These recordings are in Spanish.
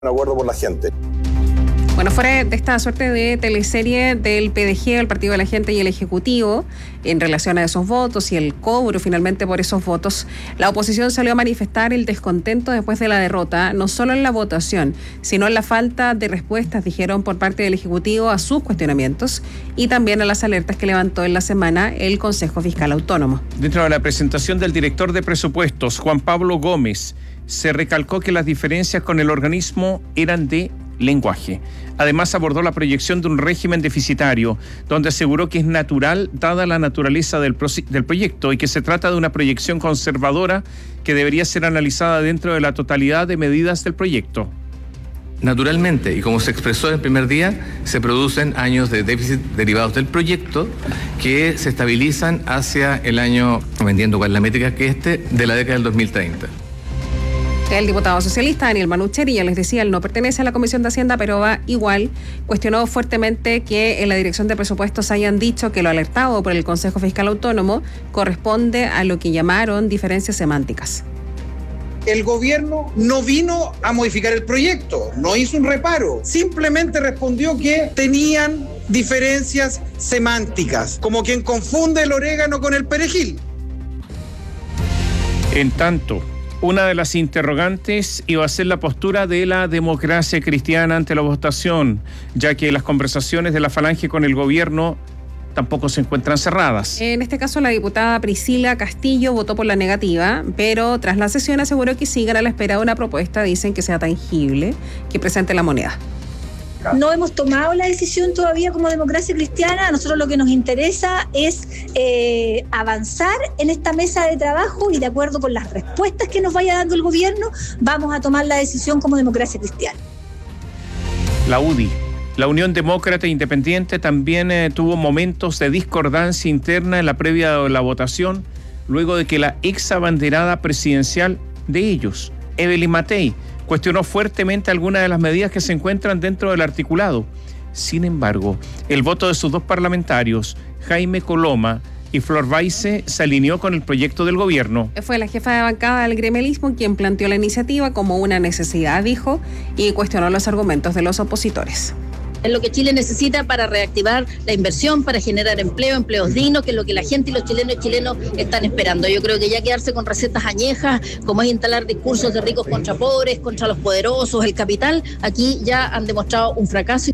Un acuerdo por la gente. Bueno, fuera de esta suerte de teleserie del PDG, el Partido de la Gente y el Ejecutivo, en relación a esos votos y el cobro finalmente por esos votos, la oposición salió a manifestar el descontento después de la derrota, no solo en la votación, sino en la falta de respuestas, dijeron, por parte del Ejecutivo a sus cuestionamientos y también a las alertas que levantó en la semana el Consejo Fiscal Autónomo. Dentro de la presentación del director de presupuestos, Juan Pablo Gómez, se recalcó que las diferencias con el organismo eran de lenguaje. Además, abordó la proyección de un régimen deficitario, donde aseguró que es natural dada la naturaleza del proyecto y que se trata de una proyección conservadora que debería ser analizada dentro de la totalidad de medidas del proyecto. Naturalmente, y como se expresó en el primer día, se producen años de déficit derivados del proyecto que se estabilizan hacia el año, no me entiendo cuál es la métrica, que de la década del 2030. El diputado socialista Daniel Manucheri, ya les decía, él no pertenece a la Comisión de Hacienda, pero va igual, cuestionó fuertemente que en la Dirección de Presupuestos hayan dicho que lo alertado por el Consejo Fiscal Autónomo corresponde a lo que llamaron diferencias semánticas. El gobierno no vino a modificar el proyecto, no hizo un reparo, simplemente respondió que tenían diferencias semánticas, como quien confunde el orégano con el perejil. En tanto, una de las interrogantes iba a ser la postura de la democracia cristiana ante la votación, ya que las conversaciones de la Falange con el gobierno tampoco se encuentran cerradas. En este caso, la diputada Priscila Castillo votó por la negativa, pero tras la sesión aseguró que sigan a la espera de una propuesta, dicen, que sea tangible, que presente la moneda. No hemos tomado la decisión todavía como democracia cristiana. A nosotros lo que nos interesa es avanzar en esta mesa de trabajo y de acuerdo con las respuestas que nos vaya dando el gobierno, vamos a tomar la decisión como democracia cristiana. La UDI, la Unión Demócrata Independiente, también tuvo momentos de discordancia interna en la previa de la votación, luego de que la ex abanderada presidencial de ellos, Evelyn Matei, cuestionó fuertemente algunas de las medidas que se encuentran dentro del articulado. Sin embargo, el voto de sus dos parlamentarios, Jaime Coloma y Flor Baise, se alineó con el proyecto del gobierno. Fue la jefa de bancada del gremialismo quien planteó la iniciativa como una necesidad, dijo, y cuestionó los argumentos de los opositores. Es lo que Chile necesita para reactivar la inversión, para generar empleo, empleos dignos, que es lo que la gente y los chilenos están esperando. Yo creo que ya quedarse con recetas añejas, como es instalar discursos de ricos contra pobres, contra los poderosos, el capital, aquí ya han demostrado un fracaso.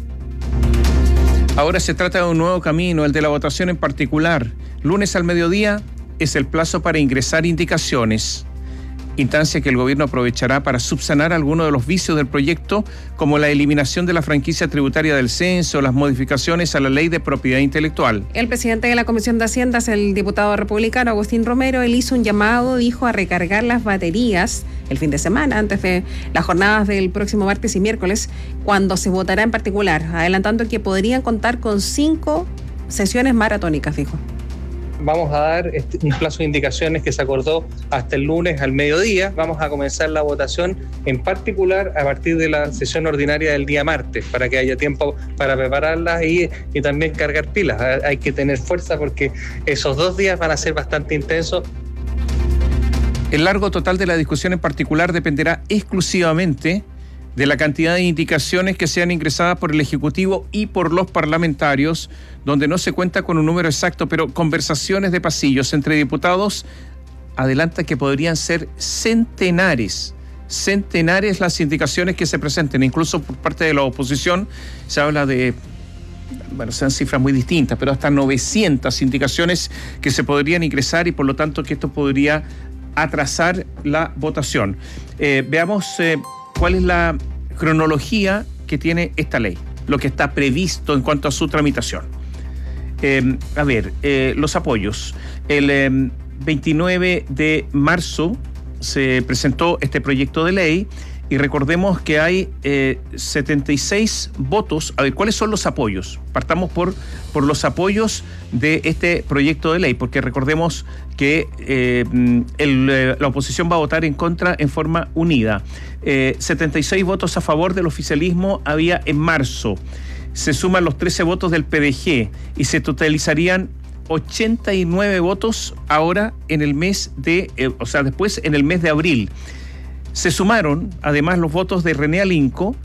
Ahora se trata de un nuevo camino, el de la votación en particular. Lunes al mediodía es el plazo para ingresar indicaciones. Instancia que el gobierno aprovechará para subsanar algunos de los vicios del proyecto, como la eliminación de la franquicia tributaria del censo, las modificaciones a la ley de propiedad intelectual. El presidente de la Comisión de Hacienda, el diputado republicano Agustín Romero, él hizo un llamado, dijo, a recargar las baterías el fin de semana, antes de las jornadas del próximo martes y miércoles, cuando se votará en particular, adelantando que podrían contar con 5 sesiones maratónicas, dijo. Vamos a dar un plazo de indicaciones que se acordó hasta el lunes al mediodía. Vamos a comenzar la votación en particular a partir de la sesión ordinaria del día martes, para que haya tiempo para prepararlas y también cargar pilas. Hay que tener fuerza porque esos 2 días van a ser bastante intensos. El largo total de la discusión en particular dependerá exclusivamente de la cantidad de indicaciones que sean ingresadas por el Ejecutivo y por los parlamentarios, donde no se cuenta con un número exacto, pero conversaciones de pasillos entre diputados adelanta que podrían ser centenares las indicaciones que se presenten. Incluso por parte de la oposición se habla de, bueno, sean cifras muy distintas, pero hasta 900 indicaciones que se podrían ingresar y por lo tanto que esto podría atrasar la votación. Veamos cuál es la cronología que tiene esta ley, lo que está previsto en cuanto a su tramitación. Los apoyos. El 29 de marzo se presentó este proyecto de ley y recordemos que hay 76 votos. A ver, ¿cuáles son los apoyos? Partamos por los apoyos de este proyecto de ley, porque recordemos que la oposición va a votar en contra en forma unida. 76 votos a favor del oficialismo había en marzo. Se suman los 13 votos del PDG y se totalizarían 89 votos ahora en el mes de, después en el mes de abril. Se sumaron además los votos de René Alinco,